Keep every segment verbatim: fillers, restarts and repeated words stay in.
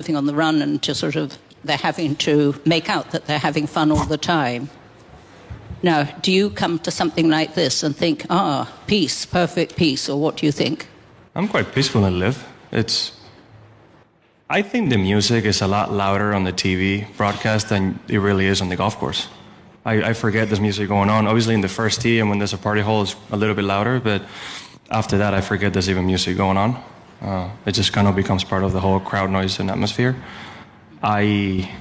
everything on the run and to sort of, they're having to make out that they're having fun all the time. Now, do you come to something like this and think, ah, peace, perfect peace, or what do you think? I'm quite peaceful in Live. It's... I think the music is a lot louder on the T V broadcast than it really is on the golf course. I, I forget there's music going on. Obviously in the first tee and when there's a party hole, it's a little bit louder, but after that I forget there's even music going on. Uh, it just kind of becomes part of the whole crowd noise and atmosphere. I,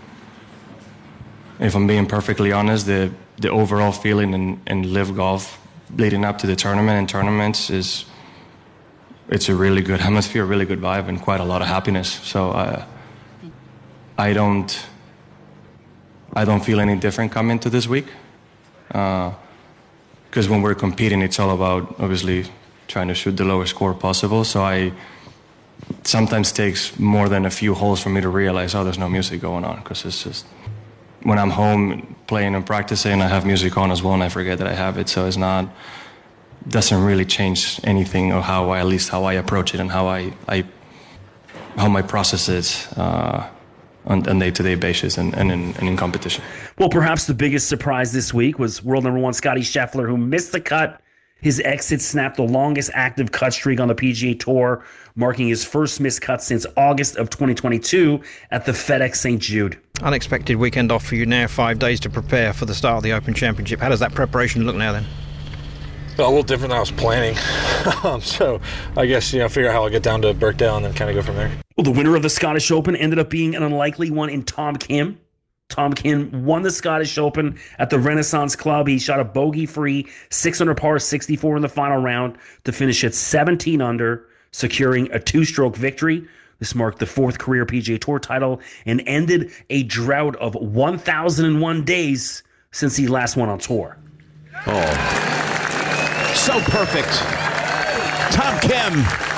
if I'm being perfectly honest, the, the overall feeling in, in Live Golf leading up to the tournament and tournaments is... it's a really good atmosphere, really good vibe, and quite a lot of happiness. So uh, I don't, I don't feel any different coming to this week. Because uh, when we're competing, it's all about obviously trying to shoot the lowest score possible. So I sometimes takes more than a few holes for me to realize, oh, there's no music going on. Because it's just when I'm home playing and practicing, I have music on as well, and I forget that I have it. So it's not. Doesn't really change anything or how I, at least how I approach it and how I, I how my process is uh, on a day-to-day basis and, and, in, and in competition. Well, perhaps the biggest surprise this week was world number one Scottie Scheffler, who missed the cut. His exit snapped the longest active cut streak on the P G A Tour, marking his first missed cut since August of twenty twenty-two at the FedEx Saint Jude. Unexpected weekend off for you now, five days to prepare for the start of the Open Championship. How does that preparation look now then? Well, a little different than I was planning. um, so I guess, you know, figure out how I'll get down to Birkdale and then kind of go from there. Well, the winner of the Scottish Open ended up being an unlikely one in Tom Kim. Tom Kim won the Scottish Open at the Renaissance Club. He shot a bogey-free six under par sixty-four in the final round to finish at seventeen under, securing a two-stroke victory. This marked the fourth career P G A Tour title and ended a drought of one thousand one days since he last won on tour. Oh. So perfect. Tom Kim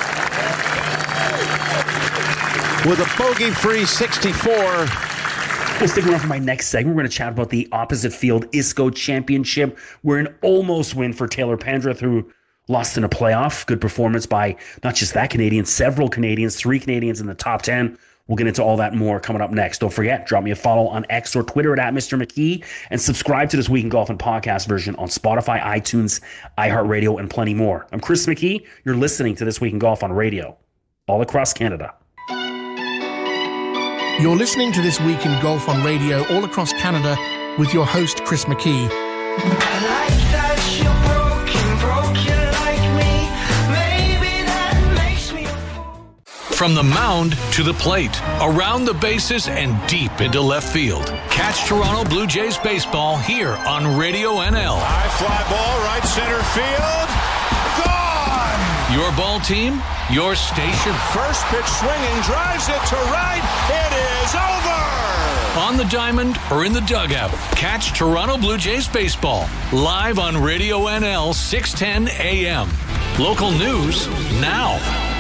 with a bogey-free sixty-four. We'll stick around for my next segment. We're going to chat about the Opposite Field I S C O Championship, where an almost win for Taylor Pendrith, who lost in a playoff. Good performance by not just that Canadian, several Canadians, three Canadians in the top ten. We'll get into all that and more coming up next. Don't forget, drop me a follow on X or Twitter at, at Mister McKee, and subscribe to this Week in Golf and podcast version on Spotify, iTunes, iHeartRadio, and plenty more. I'm Chris McKee. You're listening to This Week in Golf on radio, all across Canada. You're listening to This Week in Golf on radio, all across Canada, with your host, Chris McKee. I like that you're broken, broken like me. Maybe that makes me a fool. From the mound to the plate, around the bases, and deep into left field. Catch Toronto Blue Jays baseball here on Radio N L. High fly ball, right center field. Gone! Your ball team, your station. First pitch swinging, drives it to right. It is over! On the diamond or in the dugout, catch Toronto Blue Jays baseball live on Radio N L six ten A M. Local news now.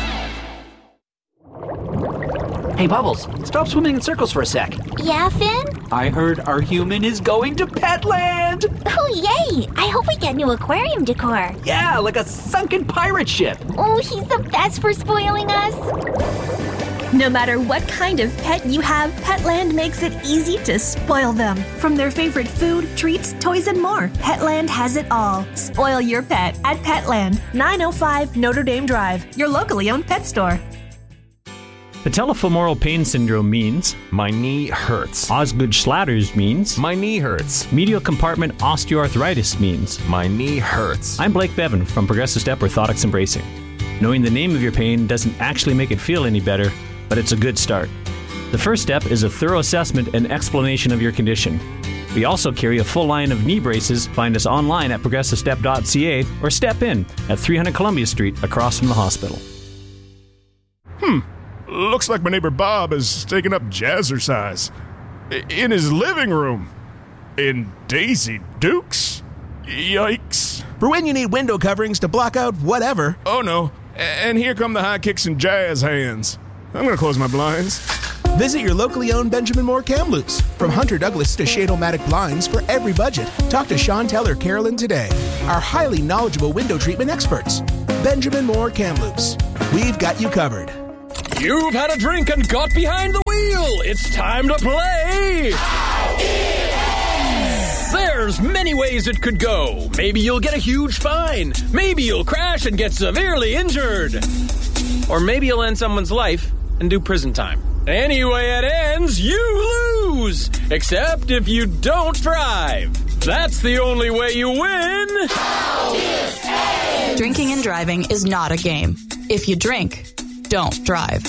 Hey, Bubbles, stop swimming in circles for a sec. Yeah, Finn? I heard our human is going to Petland! Oh, yay! I hope we get new aquarium decor. Yeah, like a sunken pirate ship. Oh, he's the best for spoiling us. No matter what kind of pet you have, Petland makes it easy to spoil them. From their favorite food, treats, toys, and more, Petland has it all. Spoil your pet at Petland, nine oh five Notre Dame Drive, your locally owned pet store. Patellofemoral pain syndrome means my knee hurts. Osgood-Schlatter's means my knee hurts. Medial compartment osteoarthritis means my knee hurts. I'm Blake Bevan from Progressive Step Orthotics and Bracing. Knowing the name of your pain doesn't actually make it feel any better, but it's a good start. The first step is a thorough assessment and explanation of your condition. We also carry a full line of knee braces. Find us online at progressive step dot c a or step in at three hundred Columbia Street across from the hospital. Hmm. Looks like my neighbor Bob has taken up jazzercise. In his living room. In Daisy Dukes? Yikes. For when you need window coverings to block out whatever. Oh no. And here come the high kicks and jazz hands. I'm gonna close my blinds. Visit your locally owned Benjamin Moore Kamloops. From Hunter Douglas to Shade-O-Matic blinds for every budget. Talk to Chantel or Carolyn today. Our highly knowledgeable window treatment experts. Benjamin Moore Kamloops. We've got you covered. You've had a drink and got behind the wheel. people, it's time to play. There's many ways it could go. Maybe you'll get a huge fine. Maybe you'll crash and get severely injured. Or maybe you'll end someone's life and do prison time. Anyway it ends, you lose. Except if you don't drive. That's the only way you win. Drinking and driving is not a game. If you drink, don't drive.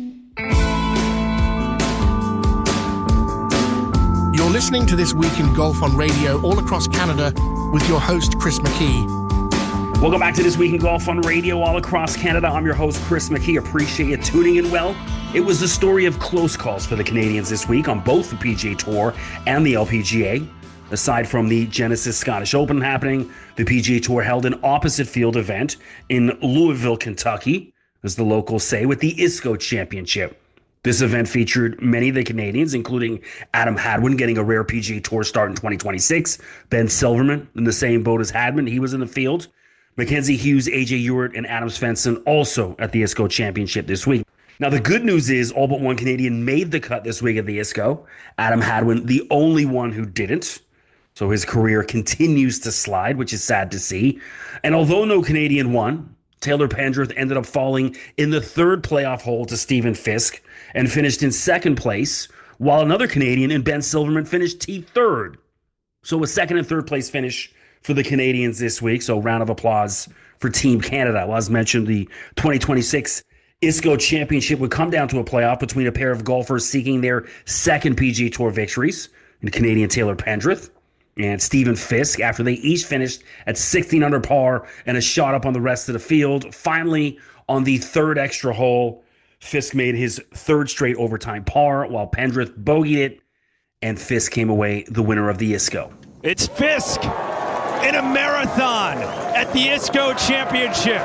You're listening to This Week in Golf on radio all across Canada with your host, Chris McKee. Welcome back to This Week in Golf on radio all across Canada. I'm your host, Chris McKee. Appreciate you tuning in. Well, it was the story of close calls for the Canadians this week on both the P G A Tour and the L P G A. Aside from the Genesis Scottish Open happening, the P G A Tour held an opposite field event in Louisville, Kentucky, as the locals say, with the ISCO Championship. This event featured many of the Canadians, including Adam Hadwin getting a rare P G A Tour start in twenty twenty-six, Ben Silverman in the same boat as Hadwin, he was in the field, Mackenzie Hughes, A J Ewart, and Adam Svensson also at the ISCO Championship this week. Now, the good news is all but one Canadian made the cut this week at the ISCO. Adam Hadwin, the only one who didn't. So his career continues to slide, which is sad to see. And although no Canadian won, Taylor Pendrith ended up falling in the third playoff hole to Stephen Fisk and finished in second place, while another Canadian in Ben Silverman finished T third. So a second and third place finish for the Canadians this week. So round of applause for Team Canada. Well, as mentioned, the twenty twenty-six ISCO Championship would come down to a playoff between a pair of golfers seeking their second P G A Tour victories, in Canadian Taylor Pendrith and Stephen Fisk, after they each finished at sixteen under par and a shot up on the rest of the field. Finally, on the third extra hole, Fisk made his third straight overtime par, while Pendrith bogeyed it, and Fisk came away the winner of the ISCO. It's Fisk in a marathon at the ISCO Championship.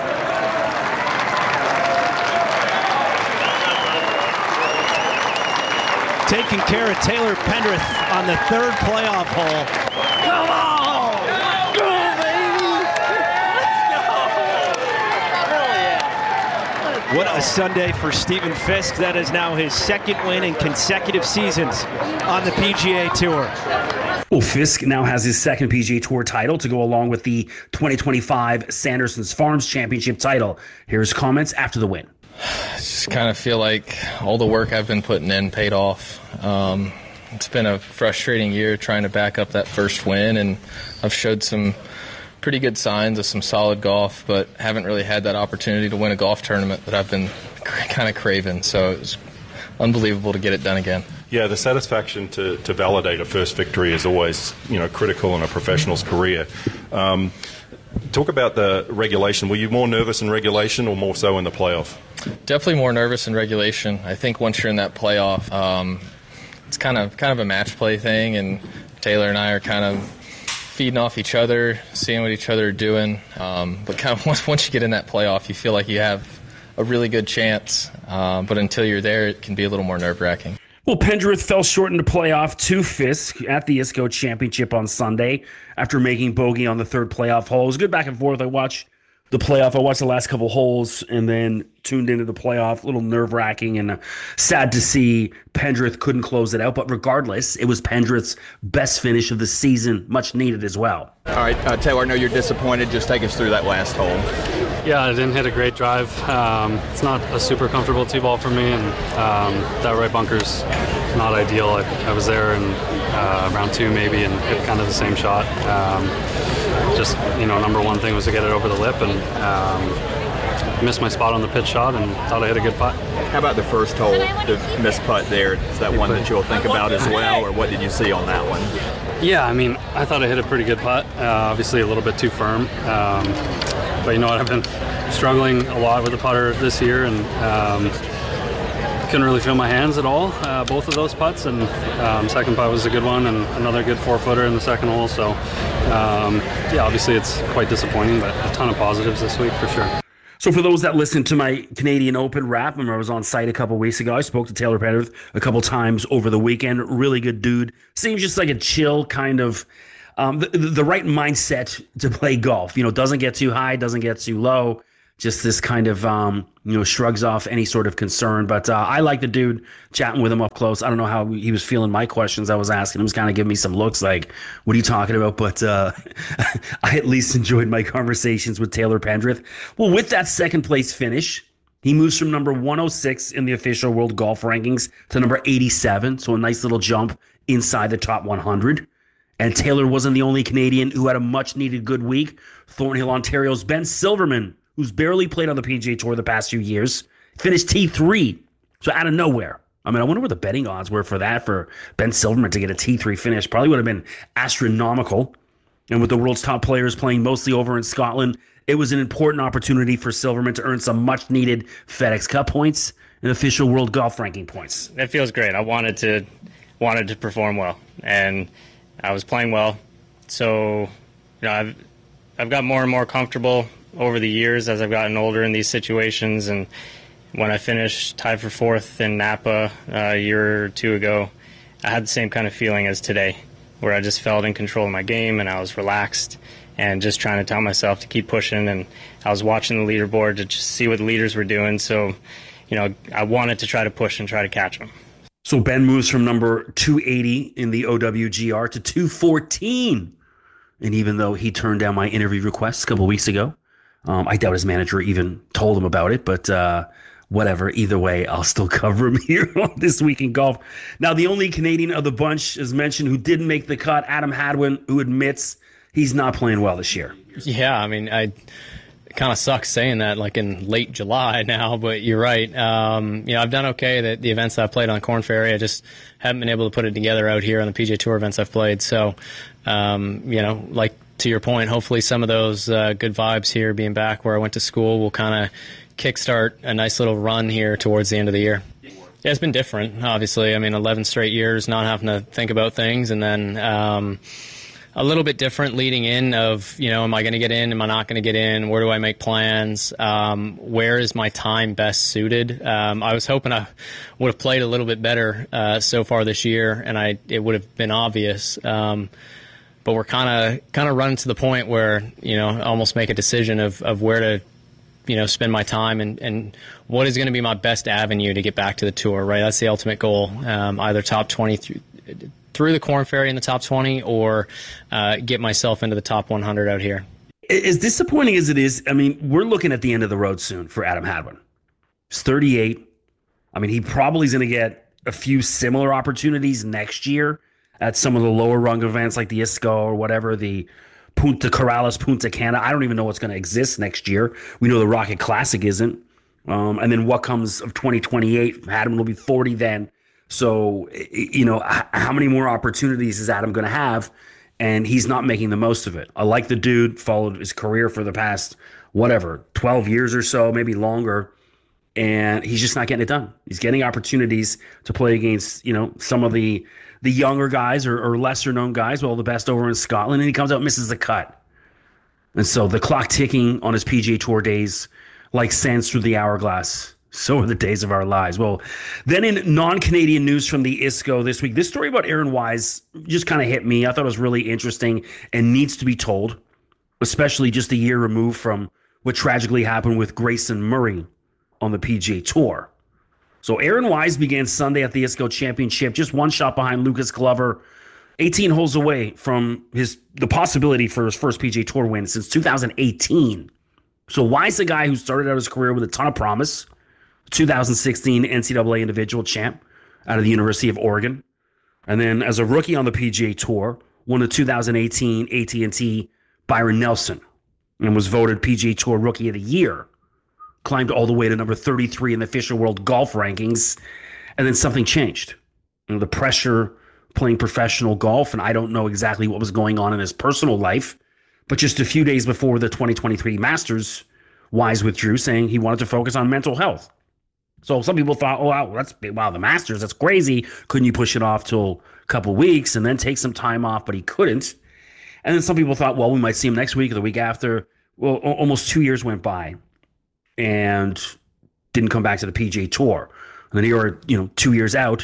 Taking care of Taylor Pendrith on the third playoff hole. Come on! Go, baby! Let's go! Hell yeah! What a Sunday for Stephen Fisk. That is now his second win in consecutive seasons on the P G A Tour. Well, Fisk now has his second P G A Tour title to go along with the twenty twenty-five Sanderson's Farms Championship title. Here's comments after the win. I just kind of feel like all the work I've been putting in paid off. Um, it's been a frustrating year trying to back up that first win, and I've showed some pretty good signs of some solid golf, but haven't really had that opportunity to win a golf tournament that I've been kind of craving. So it's unbelievable to get it done again. Yeah, the satisfaction to, to validate a first victory is always, you know, critical in a professional's career. Um, talk about the regulation. Were you more nervous in regulation or more so in the playoff? Definitely more nervous in regulation. I think once you're in that playoff, um, it's kind of kind of a match play thing, and Taylor and I are kind of feeding off each other, seeing what each other are doing. Um, but kind of once, once you get in that playoff, you feel like you have a really good chance. Um, but until you're there, it can be a little more nerve-wracking. Well, Pendrith fell short in the playoff to Fisk at the ISCO Championship on Sunday after making bogey on the third playoff hole. It was good back and forth. I watched the playoff. I watched the last couple holes and then tuned into the playoff. A little nerve-wracking and uh, sad to see Pendrith couldn't close it out. But regardless, it was Pendrith's best finish of the season, much needed as well. All right, uh, Taylor, I know you're disappointed. Just take us through that last hole. Yeah, I didn't hit a great drive. Um, it's not a super comfortable tee ball for me, and um, that right bunker's not ideal. I, I was there in uh, round two maybe and hit kind of the same shot. Um, just, you know, number one thing was to get it over the lip, and um, missed my spot on the pitch shot and thought I hit a good putt. How about the first hole, the missed putt there? Is that one that you'll think about as well, or what did you see on that one? Yeah, I mean, I thought I hit a pretty good putt. Uh, obviously a little bit too firm. Um, but you know what, I've been struggling a lot with the putter this year, and um, couldn't really feel my hands at all, uh, both of those putts, and um, second putt was a good one, and another good four-footer in the second hole. So, um, yeah, obviously it's quite disappointing, but a ton of positives this week for sure. So for those that listened to my Canadian Open wrap, remember I was on site a couple weeks ago. I spoke to Taylor Pendrith a couple times over the weekend. Really good dude. Seems just like a chill kind of, um, the, the right mindset to play golf. You know, doesn't get too high, doesn't get too low. just this kind of, um, you know, shrugs off any sort of concern. But uh, I like the dude, chatting with him up close. I don't know how he was feeling my questions I was asking him. He was kind of giving me some looks like, what are you talking about? But uh, I at least enjoyed my conversations with Taylor Pendrith. Well, with that second place finish, he moves from number one oh six in the official world golf rankings to number eighty-seven. So a nice little jump inside the top one hundred. And Taylor wasn't the only Canadian who had a much-needed good week. Thornhill, Ontario's Ben Silverman, who's barely played on the P G A Tour the past few years, finished T three. So out of nowhere. I mean, I wonder what the betting odds were for that, for Ben Silverman to get a T three finish. Probably would have been astronomical. And with the world's top players playing mostly over in Scotland, it was an important opportunity for Silverman to earn some much-needed FedEx Cup points and official world golf ranking points. It feels great. I wanted to wanted to perform well, and I was playing well. So, you know, I've I've got more and more comfortable over the years as I've gotten older in these situations. And when I finished tied for fourth in Napa uh, a year or two ago, I had the same kind of feeling as today, where I just felt in control of my game and I was relaxed and just trying to tell myself to keep pushing. And I was watching the leaderboard to just see what the leaders were doing. So, you know, I wanted to try to push and try to catch them. So Ben moves from number two eighty in the O W G R to two fourteen. And even though he turned down my interview request a couple weeks ago, um, I doubt his manager even told him about it. But uh, whatever, either way, I'll still cover him here on This Week in Golf. Now, the only Canadian of the bunch, as mentioned, who didn't make the cut, Adam Hadwin, who admits he's not playing well this year. Yeah, I mean, I... It kind of sucks saying that like in late July now, but you're right. Um, you know, I've done okay. The, the events I've played on Corn Ferry, I just haven't been able to put it together out here on the P G A Tour events I've played. So, um, you know, like to your point, hopefully some of those uh, good vibes here being back where I went to school will kind of kickstart a nice little run here towards the end of the year. Yeah, it's been different, obviously. I mean, eleven straight years not having to think about things, and then um, a little bit different leading in of, you know, am I going to get in? Am I not going to get in? Where do I make plans? Um, where is my time best suited? Um, I was hoping I would have played a little bit better uh, so far this year, and I it would have been obvious. Um, but we're kind of kind of running to the point where, you know, I almost make a decision of, of where to, you know, spend my time and, and what is going to be my best avenue to get back to the tour, right? That's the ultimate goal, um, either top twenty through through the Corn Ferry in the top twenty, or uh, get myself into the top one hundred out here. As disappointing as it is, I mean, we're looking at the end of the road soon for Adam Hadwin. He's thirty-eight. I mean, he probably is going to get a few similar opportunities next year at some of the lower rung events like the I S C O or whatever, the Punta Corrales, Punta Cana. I don't even know what's going to exist next year. We know the Rocket Classic isn't. Um, and then what comes of twenty twenty-eight? Hadwin will be forty then. So, you know, how many more opportunities is Adam going to have? And he's not making the most of it. I like the dude, followed his career for the past, whatever, twelve years or so, maybe longer. And he's just not getting it done. He's getting opportunities to play against, you know, some of the the younger guys or, or lesser known guys, well, the best over in Scotland. And he comes out and misses the cut. And so the clock ticking on his P G A Tour days like sands through the hourglass. So are the days of our lives. Well, then in non-Canadian news from the I S C O this week, this story about Aaron Wise just kind of hit me. I thought it was really interesting and needs to be told, especially just a year removed from what tragically happened with Grayson Murray on the P G A Tour. So Aaron Wise began Sunday at the I S C O Championship, just one shot behind Lucas Glover, eighteen holes away from his the possibility for his first P G A Tour win since two thousand eighteen. So Wise, a guy who started out his career with a ton of promise, two thousand sixteen N C double A individual champ out of the University of Oregon. And then as a rookie on the P G A Tour, won the two thousand eighteen A T and T Byron Nelson and was voted P G A Tour Rookie of the Year. Climbed all the way to number thirty-three in the official world golf rankings. And then something changed. You know, the pressure playing professional golf, and I don't know exactly what was going on in his personal life, but just a few days before the twenty twenty-three Masters, Wise withdrew, saying he wanted to focus on mental health. So some people thought, oh, wow, that's wow, the Masters, that's crazy. Couldn't you push it off till a couple weeks and then take some time off? But he couldn't. And then some people thought, well, we might see him next week or the week after. Well, almost two years went by and didn't come back to the P G A Tour. And then here are, you know, two years out,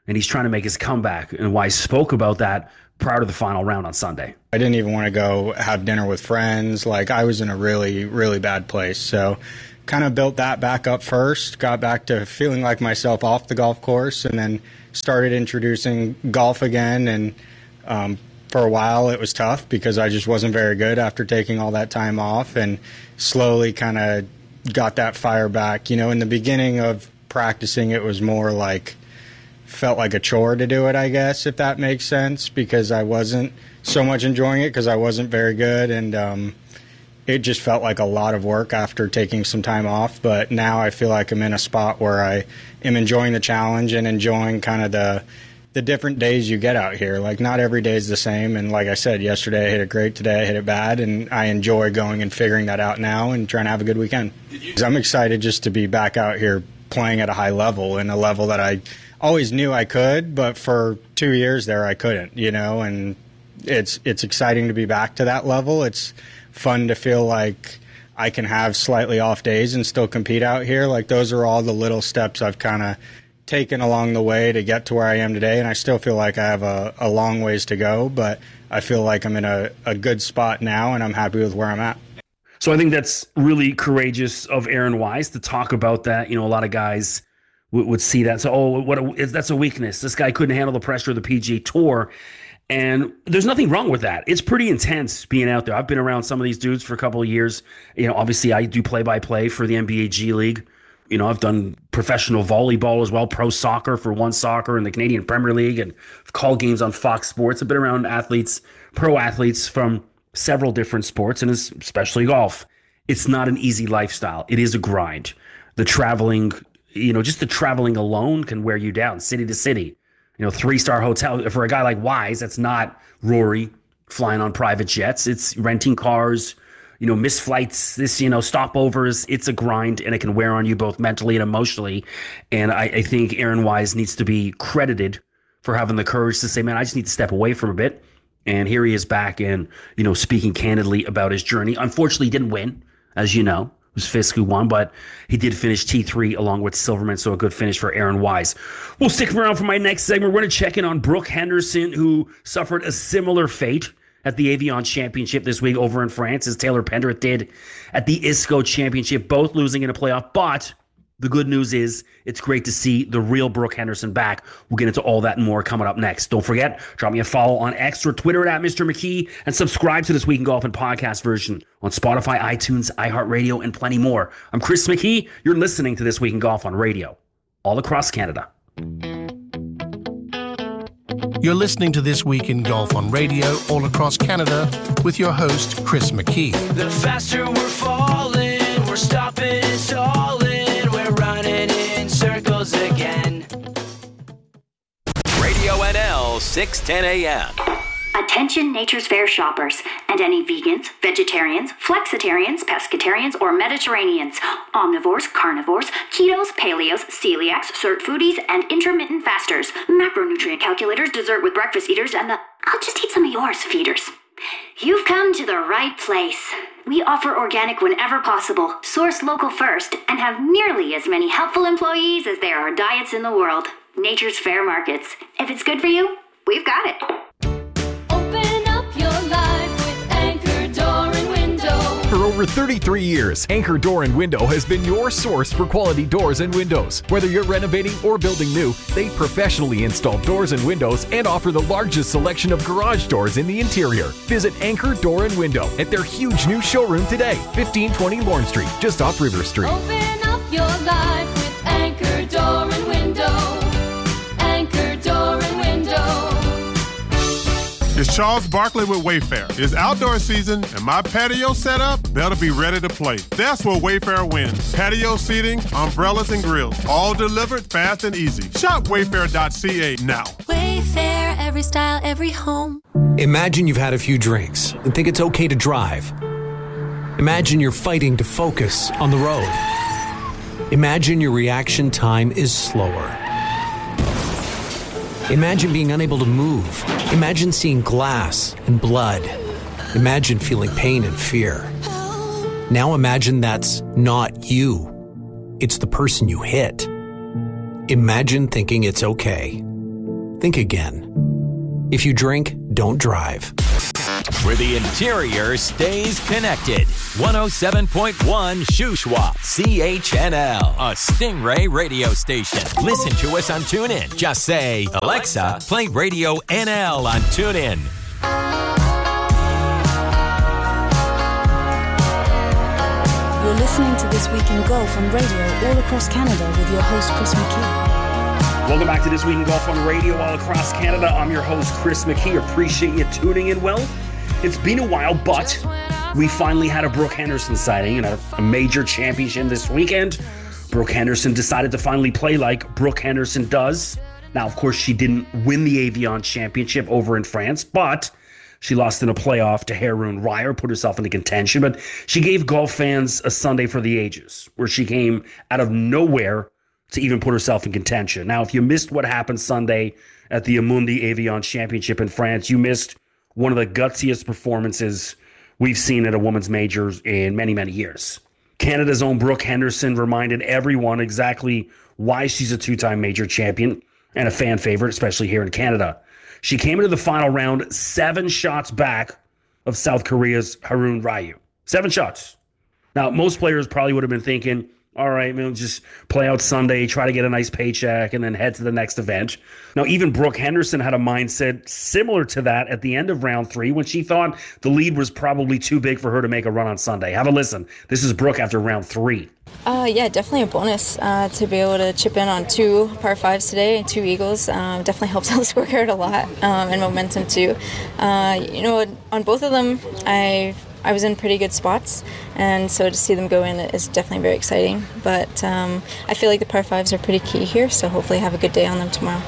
and he's trying to make his comeback. And Wise spoke about that prior to the final round on Sunday. I didn't even want to go have dinner with friends. Like, I was in a really, really bad place. So kind of built that back up first, got back to feeling like myself off the golf course, and then started introducing golf again. And um, for a while it was tough because I just wasn't very good after taking all that time off, and slowly kind of got that fire back. You know, in the beginning of practicing, it was more like, felt like a chore to do it, I guess, if that makes sense, because I wasn't so much enjoying it because I wasn't very good, and um, it just felt like a lot of work after taking some time off. But now I feel like I'm in a spot where I am enjoying the challenge and enjoying kind of the the different days you get out here. Like, not every day is the same, and like I said, yesterday I hit it great, today I hit it bad, and I enjoy going and figuring that out now and trying to have a good weekend. I'm excited just to be back out here playing at a high level, and a level that I always knew I could, but for two years there I couldn't, you know, and it's it's exciting to be back to that level. It's fun to feel like I can have slightly off days and still compete out here. Like, those are all the little steps I've kind of taken along the way to get to where I am today, and I still feel like I have a, a long ways to go, but I feel like I'm in a, a good spot now, and I'm happy with where I'm at. So I think that's really courageous of Aaron Wise to talk about that. You know, a lot of guys would, would see that. So, oh, what a, that's a weakness. This guy couldn't handle the pressure of the P G A Tour. And there's nothing wrong with that. It's pretty intense being out there. I've been around some of these dudes for a couple of years. You know, obviously I do play-by-play for the N B A G League. You know, I've done professional volleyball as well, pro soccer for One Soccer and the Canadian Premier League, and I've called games on Fox Sports. I've been around athletes, pro athletes from several different sports, and especially golf. It's not an easy lifestyle. It is a grind. The traveling, you know, just the traveling alone can wear you down, city to city. You know, three-star hotel. For a guy like Wise, that's not Rory flying on private jets. It's renting cars, you know, missed flights, this, you know, stopovers. It's a grind, and it can wear on you both mentally and emotionally. And I, I think Aaron Wise needs to be credited for having the courage to say, man, I just need to step away from a bit. And here he is back and, you know, speaking candidly about his journey. Unfortunately, he didn't win, as you know. It was Fisk who won, but he did finish T three along with Silverman, so a good finish for Aaron Wise. We'll stick around for my next segment. We're going to check in on Brooke Henderson, who suffered a similar fate at the Evian Championship this week over in France, as Taylor Pendrith did at the ISCO Championship, both losing in a playoff. But the good news is it's great to see the real Brooke Henderson back. We'll get into all that and more coming up next. Don't forget, drop me a follow on X or Twitter at Mister McKee, and subscribe to This Week in Golf and podcast version on Spotify, iTunes, iHeartRadio, and plenty more. I'm Chris McKee. You're listening to This Week in Golf on radio all across Canada. You're listening to This Week in Golf on radio all across Canada with your host, Chris McKee. The faster we're falling, we're stopping and stalling, we're running in circles again. Radio N L six ten A M. Attention Nature's Fair shoppers and any vegans, vegetarians, flexitarians, pescatarians, or Mediterraneans, omnivores, carnivores, ketos, paleos, celiacs, cert foodies, and intermittent fasters, macronutrient calculators, dessert with breakfast eaters, and the I'll just eat some of yours feeders. You've come to the right place. We offer organic whenever possible, source local first, and have nearly as many helpful employees as there are diets in the world. Nature's Fair Markets. If it's good for you, we've got it. For over thirty-three years, Anchor Door and Window has been your source for quality doors and windows. Whether you're renovating or building new, they professionally install doors and windows and offer the largest selection of garage doors in the interior. Visit Anchor Door and Window at their huge new showroom today, fifteen twenty Lorne Street, just off River Street. Open up your life with Anchor Door and Window. Anchor Door and Window. It's Charles Barkley with Wayfair. It's outdoor season, and my patio setup better be ready to play. That's where Wayfair wins. Patio seating, umbrellas, and grills, all delivered fast and easy. Shop wayfair dot c a now. Wayfair, every style, every home. Imagine you've had a few drinks and think it's okay to drive. Imagine you're fighting to focus on the road. Imagine your reaction time is slower. Imagine being unable to move. Imagine seeing glass and blood. Imagine feeling pain and fear. Now imagine that's not you. It's the person you hit. Imagine thinking it's okay. think again. If you drink, don't drive. Where the interior stays connected. one oh seven point one Shuswap, C H N L, a Stingray radio station. Listen to us on TuneIn. Just say, Alexa, play Radio N L on TuneIn. You're listening to This Week in Golf on radio all across Canada with your host, Chris McKee. Welcome back to This Week in Golf on radio all across Canada. I'm your host, Chris McKee. Appreciate you tuning in. Well, it's been a while, but we finally had a Brooke Henderson sighting and a, a major championship this weekend. Brooke Henderson decided to finally play like Brooke Henderson does. Now, of course, she didn't win the Evian Championship over in France, but she lost in a playoff to Haroon Ryer, put herself into contention. But she gave golf fans a Sunday for the ages, where she came out of nowhere to even put herself in contention. Now, if you missed what happened Sunday at the Amundi Evian Championship in France, you missed one of the gutsiest performances we've seen at a women's majors in many, many years. Canada's own Brooke Henderson reminded everyone exactly why she's a two-time major champion and a fan favorite, especially here in Canada. She came into the final round seven shots back of South Korea's Haroon Ryu. Seven shots. Now, most players probably would have been thinking, all right, we'll just play out Sunday, try to get a nice paycheck, and then head to the next event. Now, even Brooke Henderson had a mindset similar to that at the end of round three when she thought the lead was probably too big for her to make a run on Sunday. Have a listen. This is Brooke after round three. Uh, yeah, definitely a bonus uh, to be able to chip in on two par fives today and two eagles. Um, definitely helps out the scorecard a lot, um, and momentum too. Uh, you know, on both of them, I I was in pretty good spots, and so to see them go in is definitely very exciting. But um, I feel like the par fives are pretty key here, so hopefully have a good day on them tomorrow.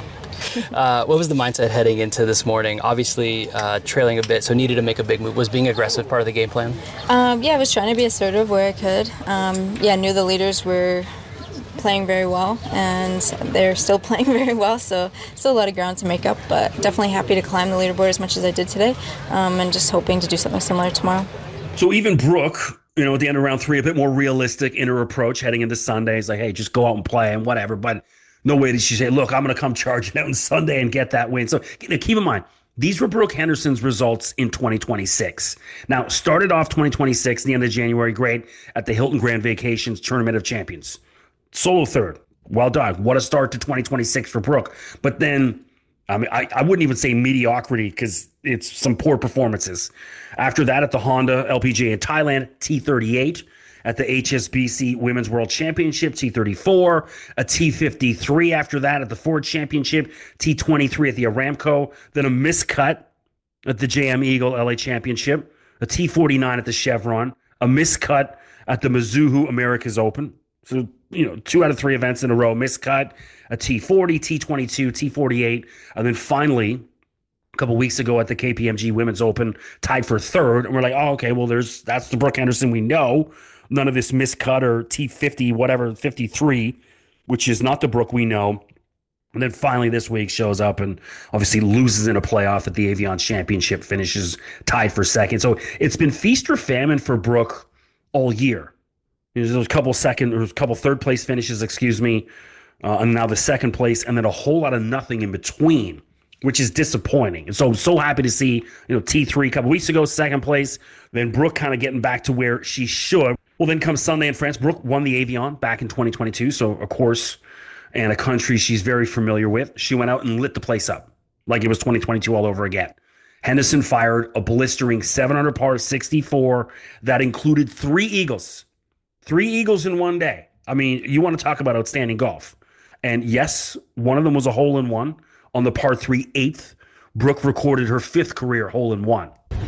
Uh, what was the mindset heading into this morning? Obviously, uh, trailing a bit, so needed to make a big move. Was being aggressive part of the game plan? Um, yeah, I was trying to be assertive where I could. Um, yeah, I knew the leaders were playing very well, and they're still playing very well, so still a lot of ground to make up, but definitely happy to climb the leaderboard as much as I did today, um, and just hoping to do something similar tomorrow. So even Brooke, you know, at the end of round three, a bit more realistic in her approach heading into Sunday. It's like, hey, just go out and play and whatever. But no way did she say, look, I'm going to come charging out on Sunday and get that win. So you know, keep in mind, these were Brooke Henderson's results in twenty twenty-six. Now, started off twenty twenty-six, the end of January, great, at the Hilton Grand Vacations Tournament of Champions. Solo third. Well done. What a start to twenty twenty-six for Brooke. But then, I mean, I, I wouldn't even say mediocrity because it's some poor performances. After that, at the Honda L P G A in Thailand, T thirty-eight. At the H S B C Women's World Championship, T thirty-four. A T fifty-three after that at the Ford Championship, T twenty-three at the Aramco. Then a miscut at the J M Eagle L A Championship. A T forty-nine at the Chevron. A miscut at the Mizuho Americas Open. So, you know, two out of three events in a row, miscut. A T forty, T twenty-two, T forty-eight. And then finally, a couple weeks ago at the K P M G Women's Open, tied for third. And we're like, oh, okay, well, there's that's the Brooke Henderson we know. None of this miscut or T fifty, whatever, fifty-three, which is not the Brooke we know. And then finally this week shows up and obviously loses in a playoff at the Evian Championship, finishes tied for second. So it's been feast or famine for Brooke all year. There's a couple second, or a couple third place finishes, excuse me, uh, and now the second place, and then a whole lot of nothing in between, which is disappointing. And so I'm so happy to see, you know, T three a couple weeks ago, second place, then Brooke kind of getting back to where she should. Well, then comes Sunday in France. Brooke won the Evian back in twenty twenty-two, so a course and a country she's very familiar with. She went out and lit the place up like it was twenty twenty-two all over again. Henderson fired a blistering seven under par sixty-four that included three eagles. Three eagles in one day. I mean, you want to talk about outstanding golf. And yes, one of them was a hole-in-one on the par three eighth. Brooke recorded her fifth career hole-in-one.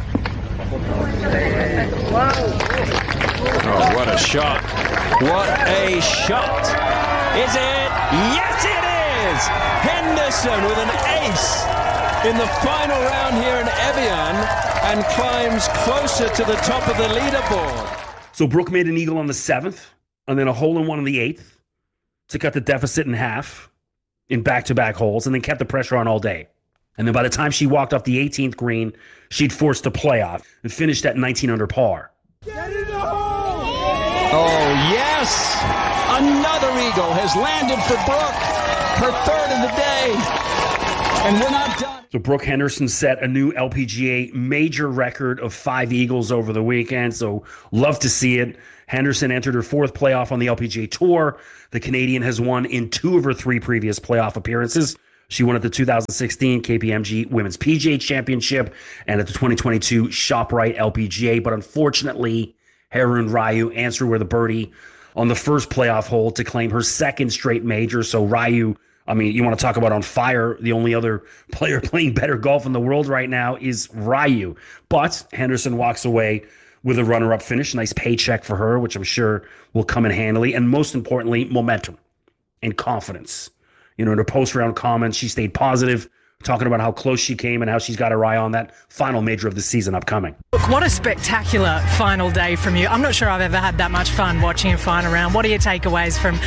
Oh, what a shot. What a shot. Is it? Yes, it is! Henderson with an ace in the final round here in Evian and climbs closer to the top of the leaderboard. So Brooke made an eagle on the seventh and then a hole-in-one on the eighth to cut the deficit in half in back-to-back holes and then kept the pressure on all day. And then by the time she walked off the eighteenth green, she'd forced a playoff and finished at nineteen under par. Oh, yes! Another eagle has landed for Brooke, her third of the day. And we're not done. So Brooke Henderson set a new L P G A major record of five eagles over the weekend. So love to see it. Henderson entered her fourth playoff on the L P G A Tour. The Canadian has won in two of her three previous playoff appearances. She won at the two thousand sixteen K P M G Women's P G A Championship and at the twenty twenty-two ShopRite L P G A. But unfortunately, Haroon Ryu answered with a birdie on the first playoff hole to claim her second straight major. So Ryu, I mean, you want to talk about on fire. The only other player playing better golf in the world right now is Ryu. But Henderson walks away with a runner-up finish. Nice paycheck for her, which I'm sure will come in handily. And most importantly, momentum and confidence. You know, in her post-round comments, she stayed positive, talking about how close she came and how she's got her eye on that final major of the season upcoming. Look, what a spectacular final day from you. I'm not sure I've ever had that much fun watching a final round. What are your takeaways from,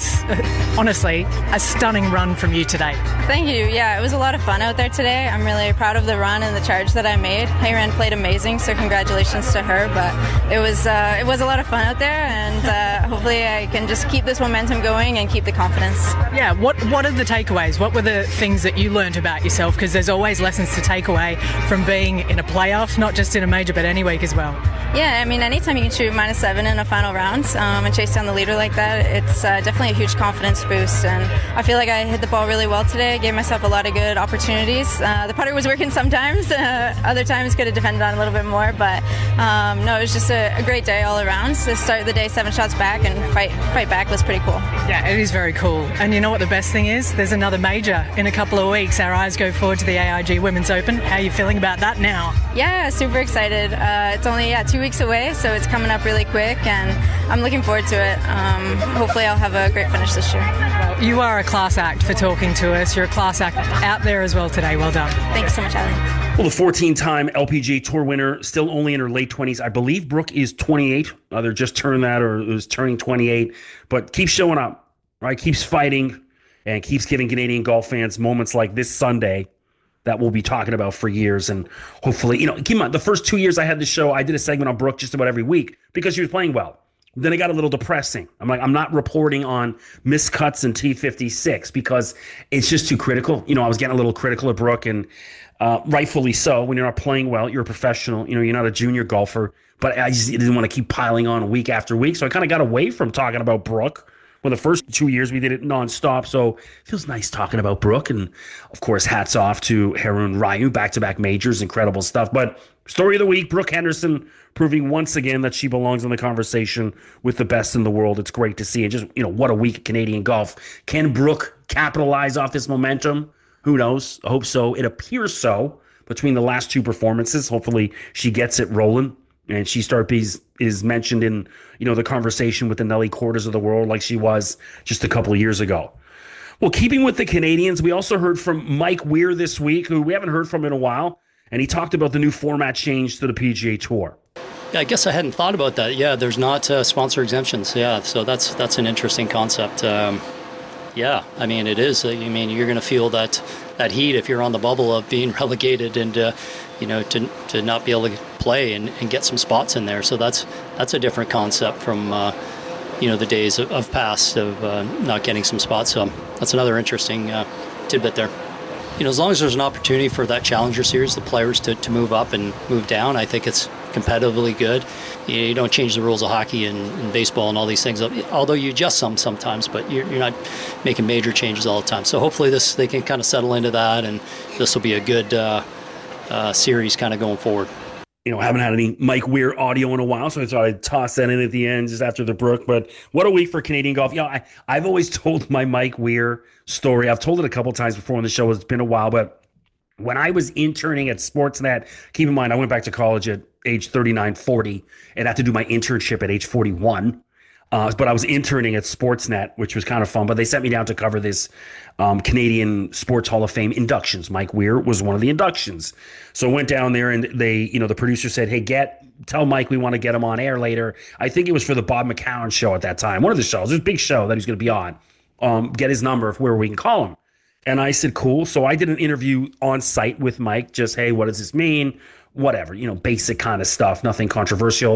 a, honestly, a stunning run from you today? Thank you. Yeah, it was a lot of fun out there today. I'm really proud of the run and the charge that I made. Hayren played amazing, so congratulations to her. But it was uh, it was a lot of fun out there, and uh, hopefully I can just keep this momentum going and keep the confidence. Yeah, what, what are the takeaways? What were the things that you learned about yourself? Because there's always lessons to take away from being in a playoff, not just in a major, but any week as well. Yeah, I mean, anytime you can shoot minus seven in a final round um, and chase down the leader like that, it's uh, definitely a huge confidence boost. And I feel like I hit the ball really well today. I gave myself a lot of good opportunities. Uh, the putter was working sometimes. Uh, other times could have depended on a little bit more. But um, no, it was just a, a great day all around. To start the day seven shots back and fight fight back was pretty cool. Yeah, it is very cool. And you know what the best thing is? There's another major in a couple of weeks. Our eyes go forward to the A I G Women's Open. How are you feeling about that now? Yeah, super excited. Uh, it's only yeah two weeks away, so it's coming up really quick, and I'm looking forward to it. Um, hopefully I'll have a great finish this year. Well, you are a class act for talking to us. You're a class act out there as well today. Well done. Thanks so much, Ali. Well, the fourteen-time L P G A Tour winner, still only in her late twenties. I believe Brooke is twenty-eight. Either just turned that or is turning twenty-eight. But keeps showing up, right? Keeps fighting and keeps giving Canadian golf fans moments like this Sunday that we'll be talking about for years. And hopefully, you know, keep in mind, the first two years I had the show, I did a segment on Brooke just about every week because she was playing well. Then it got a little depressing. I'm like, I'm not reporting on miscuts and T fifty-six because it's just too critical. You know, I was getting a little critical of Brooke, and uh, rightfully so. When you're not playing well, you're a professional. You know, you're not a junior golfer. But I just didn't want to keep piling on week after week. So I kind of got away from talking about Brooke. Well, the first two years we did it nonstop, so it feels nice talking about Brooke. And, of course, hats off to Haroon Ryu, back-to-back majors, incredible stuff. But story of the week, Brooke Henderson proving once again that she belongs in the conversation with the best in the world. It's great to see. And just, you know, what a week of Canadian golf. Can Brooke capitalize off this momentum? Who knows? I hope so. It appears so between the last two performances. Hopefully she gets it rolling. And she start is is mentioned in, you know, the conversation with the Nelly Cordes of the world like she was just a couple of years ago. Well, keeping with the Canadians, we also heard from Mike Weir this week, who we haven't heard from in a while, and he talked about the new format change to the P G A Tour. Yeah, I guess I hadn't thought about that. Yeah, there's not uh, sponsor exemptions. Yeah, so that's that's an interesting concept. Um, yeah, I mean, it is. I mean, you're going to feel that that heat if you're on the bubble of being relegated and, uh, you know, to to not be able to play and, and get some spots in there. So that's that's a different concept from, uh, you know, the days of, of past of uh, not getting some spots. So that's another interesting uh, tidbit there. You know, as long as there's an opportunity for that Challenger Series, the players to, to move up and move down, I think it's competitively good. You, know, you don't change the rules of hockey and, and baseball and all these things, although you adjust some sometimes, but you're, you're not making major changes all the time. So hopefully this they can kind of settle into that, and this will be a good uh, uh, series kind of going forward. You know, I haven't had any Mike Weir audio in a while, so I thought I'd toss that in at the end just after the Brooke. But what a week for Canadian golf. You know, I, I've always told my Mike Weir story. I've told it a couple times before on the show. It's been a while, but when I was interning at Sportsnet, keep in mind, I went back to college at age thirty-nine, forty, and had to do my internship at age forty-one. Uh, but I was interning at Sportsnet, which was kind of fun. But they sent me down to cover this um, Canadian Sports Hall of Fame inductions. Mike Weir was one of the inductions. So I went down there, and they, you know, the producer said, hey, get, tell Mike we want to get him on air later. I think it was for the Bob McCown show at that time. One of the shows. It was a big show that he was going to be on. Um, get his number where we can call him. And I said, cool. So I did an interview on site with Mike. Just, hey, what does this mean? Whatever, you know, basic kind of stuff. Nothing controversial.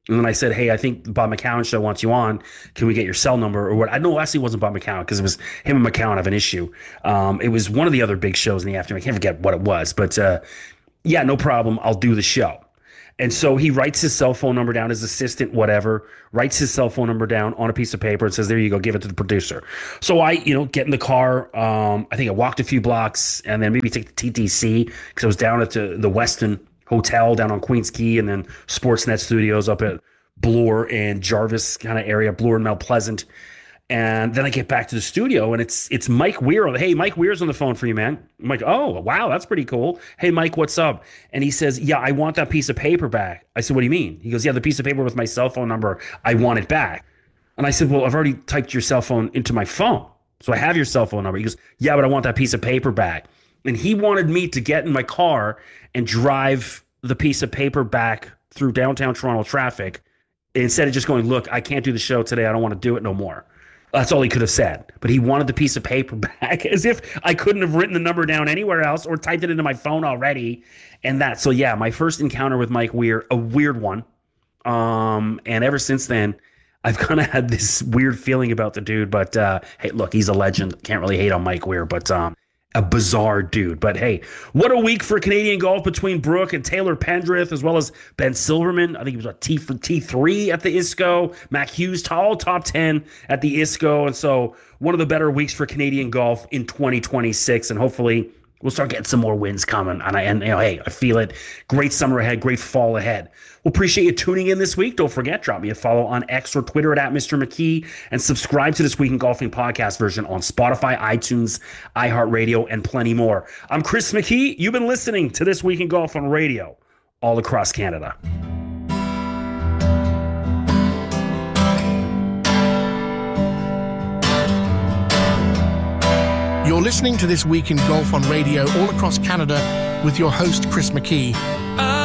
And then I said, hey, I think Bob McCown show wants you on. Can we get your cell number or what? I know actually it wasn't Bob McCown because it was him and McCown have an issue. Um, it was one of the other big shows in the afternoon. I can't forget what it was, but uh, yeah, no problem. I'll do the show. And so he writes his cell phone number down, his assistant, whatever, writes his cell phone number down on a piece of paper and says, there you go, give it to the producer. So I, you know, get in the car. Um, I think I walked a few blocks and then maybe take the T T C because I was down at the, the Westin Hotel down on Queens Quay and then Sportsnet Studios up at Bloor and Jarvis kind of area, Bloor and Mount Pleasant. And then I get back to the studio and it's it's Mike Weir. Hey, Mike Weir's on the phone for you, man. I'm like, oh, wow, that's pretty cool. Hey, Mike, what's up? And he says, yeah, I want that piece of paper back. I said, what do you mean? He goes, yeah, the piece of paper with my cell phone number, I want it back. And I said, well, I've already typed your cell phone into my phone. So I have your cell phone number. He goes, yeah, but I want that piece of paper back. And he wanted me to get in my car and drive the piece of paper back through downtown Toronto traffic instead of just going, look, I can't do the show today. I don't want to do it no more. That's all he could have said. But he wanted the piece of paper back as if I couldn't have written the number down anywhere else or typed it into my phone already. And that, so yeah, my first encounter with Mike Weir, a weird one. Um, and ever since then, I've kind of had this weird feeling about the dude. But uh, hey, look, he's a legend. Can't really hate on Mike Weir, but um, a bizarre dude. But hey, what a week for Canadian golf between Brooke and Taylor Pendrith, as well as Ben Silverman. I think he was a T for T three at the I S C O. Mac Hughes, all top ten at the I S C O. And so one of the better weeks for Canadian golf in twenty twenty-six. And hopefully we'll start getting some more wins coming. And I, and you know, hey, I feel it. Great summer ahead, great fall ahead. We'll appreciate you tuning in this week. Don't forget, drop me a follow on X or Twitter at, at Mister McKee and subscribe to This Week in Golfing podcast version on Spotify, iTunes, iHeartRadio, and plenty more. I'm Chris McKee. You've been listening to This Week in Golf on radio all across Canada. You're listening to This Week in Golf on radio all across Canada with your host, Chris McKee.